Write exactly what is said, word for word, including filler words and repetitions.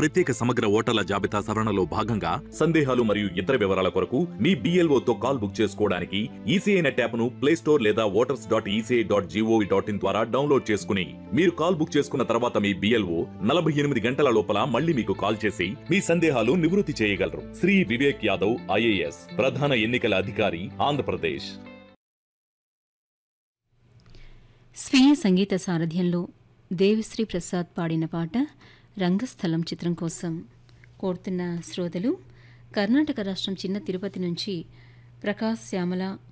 ప్రత్యేక సమగ్ర ఓటర్ల జాబితా సవరణలో భాగంగా సందేహాలు మరియు ఇతర వివరాల కొరకు మీ బిఎల్ఓతో కాల్ బుక్ చేసుకోవడానికి ఈసీఐ నెట్ యాప్ను ప్లే స్టోర్ లేదా voters dot ECI dot GOV dot in ద్వారా డౌన్లోడ్ చేసుకుని మీరు కాల్ బుక్ చేసుకున్న తర్వాత మీ బిఎల్ఓ నలభై ఎనిమిది గంటల లోపల మళ్ళీ మీకు కాల్ చేసి మీ సందేహాలు నివృత్తి చేయగలరు. శ్రీ వివేక్ యాదవ్ ఐఏఎస్, ప్రధాన ఎన్నికల అధికారి, ఆంధ్రప్రదేశ్. స్వీయ సంగీత సారథ్యంలో దేవిశ్రీ ప్రసాద్ పాడిన పాట రంగస్థలం చిత్రం కోసం కోరుతున్న శ్రోతలు కర్ణాటక రాష్ట్రం చిన్న తిరుపతి నుంచి ప్రకాశ్, శ్యామల,